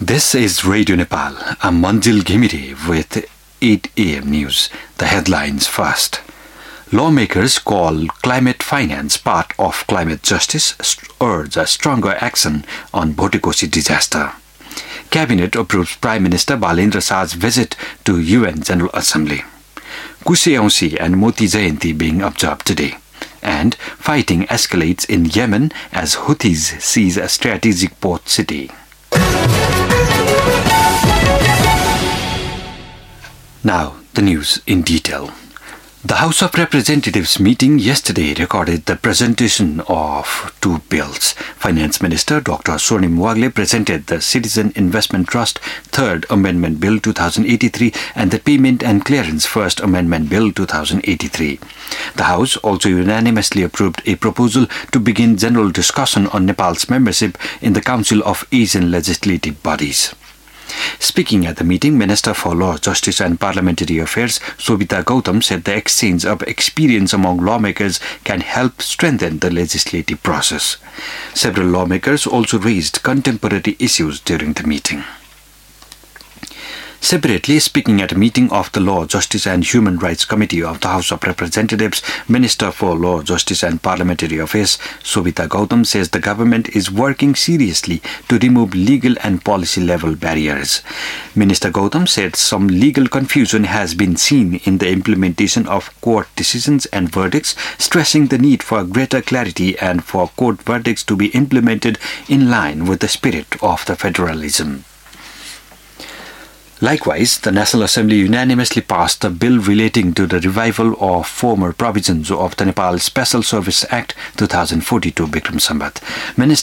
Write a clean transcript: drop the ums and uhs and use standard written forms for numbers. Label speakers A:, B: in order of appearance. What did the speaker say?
A: This is Radio Nepal. I'm Manjil Ghimire with 8 a.m. news. The headlines first. Lawmakers call climate finance part of climate justice, urge a stronger action on Bhotekoshi disaster. Cabinet approves Prime Minister Balendra Shah's visit to UN General Assembly. Kushe Aunsi and Moti Jayanti being observed today. And fighting escalates in Yemen as Houthis seize a strategic port city. Now, the news in detail. The House of Representatives meeting yesterday recorded the presentation of two bills. Finance Minister Dr. Swarnim Wagle presented the Citizen Investment Trust Third Amendment Bill 2083 and the Payment and Clearance First Amendment Bill 2083. The House also unanimously approved a proposal to begin general discussion on Nepal's membership in the Council of Asian Legislative Bodies. Speaking at the meeting, Minister for Law, Justice and Parliamentary Affairs, Sobita Gautam, said the exchange of experience among lawmakers can help strengthen the legislative process. Several lawmakers also raised contemporary issues during the meeting. Separately, speaking at a meeting of the Law, Justice and Human Rights Committee of the House of Representatives, Minister for Law, Justice and Parliamentary Affairs, Sobita Gautam, says the government is working seriously to remove legal and policy-level barriers. Minister Gautam said some legal confusion has been seen in the implementation of court decisions and verdicts, stressing the need for greater clarity and for court verdicts to be implemented in line with the spirit of the federalism. Likewise, the National Assembly unanimously passed a bill relating to the revival of former provisions of the Nepal Special Service Act 2042 Bikram Sambat. Minister